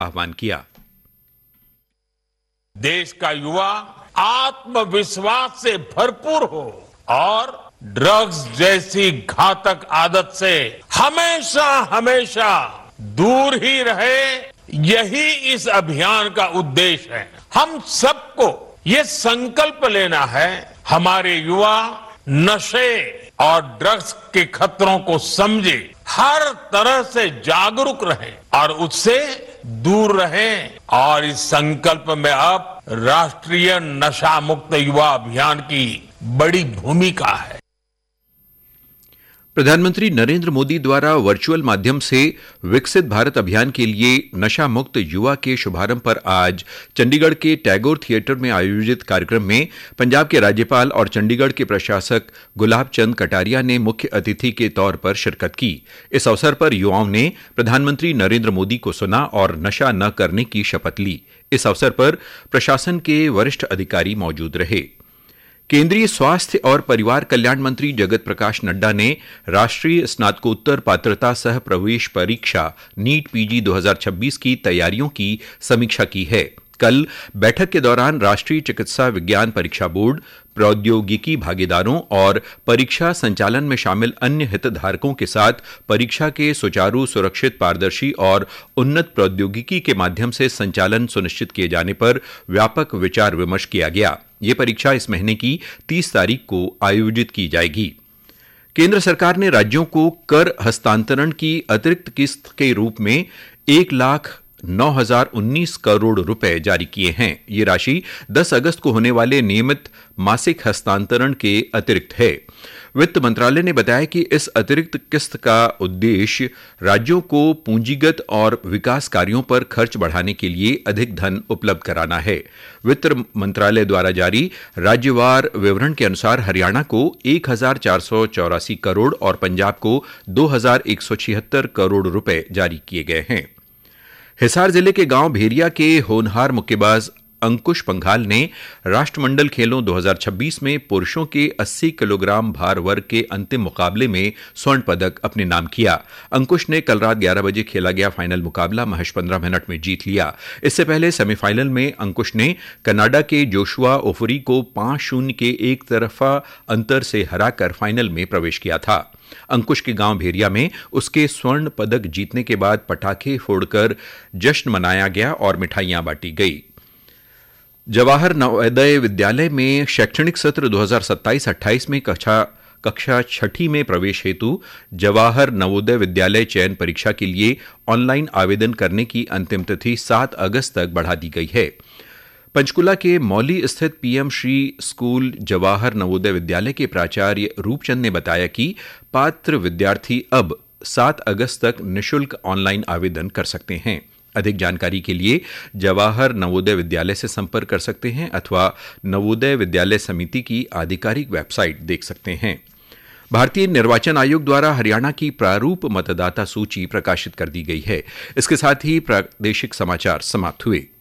आह्वान किया। देश का युवा आत्मविश्वास से भरपूर हो और ड्रग्स जैसी घातक आदत से हमेशा हमेशा दूर ही रहे, यही इस अभियान का उद्देश्य है। हम सबको ये संकल्प लेना है, हमारे युवा नशे और ड्रग्स के खतरों को समझे, हर तरह से जागरूक रहें और उससे दूर रहें। और इस संकल्प में अब राष्ट्रीय नशा मुक्त युवा अभियान की बड़ी भूमिका है। प्रधानमंत्री नरेंद्र मोदी द्वारा वर्चुअल माध्यम से विकसित भारत अभियान के लिए नशा मुक्त युवा के शुभारंभ पर आज चंडीगढ़ के टैगोर थिएटर में आयोजित कार्यक्रम में पंजाब के राज्यपाल और चंडीगढ़ के प्रशासक गुलाब चंद कटारिया ने मुख्य अतिथि के तौर पर शिरकत की। इस अवसर पर युवाओं ने प्रधानमंत्री नरेंद्र मोदी को सुना और नशा न करने की शपथ ली। इस अवसर पर प्रशासन के वरिष्ठ अधिकारी मौजूद रहे। केंद्रीय स्वास्थ्य और परिवार कल्याण मंत्री जगत प्रकाश नड्डा ने राष्ट्रीय स्नातकोत्तर पात्रता सह प्रवेश परीक्षा नीट पीजी 2026 की तैयारियों की समीक्षा की है। कल बैठक के दौरान राष्ट्रीय चिकित्सा विज्ञान परीक्षा बोर्ड, प्रौद्योगिकी भागीदारों और परीक्षा संचालन में शामिल अन्य हितधारकों के साथ परीक्षा के सुचारू, सुरक्षित, पारदर्शी और उन्नत प्रौद्योगिकी के माध्यम से संचालन सुनिश्चित किए जाने पर व्यापक विचार विमर्श किया गया। ये परीक्षा इस महीने की 30 तारीख को आयोजित की जाएगी। केंद्र सरकार ने राज्यों को कर हस्तांतरण की अतिरिक्त किस्त के रूप में 1,09,019 करोड़ रुपए जारी किए हैं। ये राशि 10 अगस्त को होने वाले नियमित मासिक हस्तांतरण के अतिरिक्त है। वित्त मंत्रालय ने बताया कि इस अतिरिक्त किस्त का उद्देश्य राज्यों को पूंजीगत और विकास कार्यों पर खर्च बढ़ाने के लिए अधिक धन उपलब्ध कराना है। वित्त मंत्रालय द्वारा जारी राज्यवार विवरण के अनुसार हरियाणा को 1,484 करोड़ और पंजाब को 2,176 करोड़ रुपए जारी किए गए हैं। हिसार जिले के गांव भेरिया के होनहार मुक्केबाज अंकुश पंघाल ने राष्ट्रमंडल खेलों 2026 में पुरुषों के 80 किलोग्राम भार वर्ग के अंतिम मुकाबले में स्वर्ण पदक अपने नाम किया। अंकुश ने कल रात 11 बजे खेला गया फाइनल मुकाबला महज 15 मिनट में जीत लिया। इससे पहले सेमीफाइनल में अंकुश ने कनाडा के जोशुआ ओफरी को 5-0 के एक तरफा अंतर से हराकर फाइनल में प्रवेश किया था। अंकुश के गांव भेरिया में उसके स्वर्ण पदक जीतने के बाद पटाखे फोड़कर जश्न मनाया गया और मिठाइयां बांटी गई। जवाहर नवोदय विद्यालय में शैक्षणिक सत्र 2027-28 में कक्षा 6 में प्रवेश हेतु जवाहर नवोदय विद्यालय चयन परीक्षा के लिए ऑनलाइन आवेदन करने की अंतिम तिथि 7 अगस्त तक बढ़ा दी गई है। पंचकुला के मौली स्थित पीएम श्री स्कूल जवाहर नवोदय विद्यालय के प्राचार्य रूपचंद ने बताया कि पात्र विद्यार्थी अब 7 अगस्त तक निःशुल्क ऑनलाइन आवेदन कर सकते हैं। अधिक जानकारी के लिए जवाहर नवोदय विद्यालय से संपर्क कर सकते हैं अथवा नवोदय विद्यालय समिति की आधिकारिक वेबसाइट देख सकते हैं। भारतीय निर्वाचन आयोग द्वारा हरियाणा की प्रारूप मतदाता सूची प्रकाशित कर दी गई है। इसके साथ ही प्रादेशिक समाचार समाप्त हुए।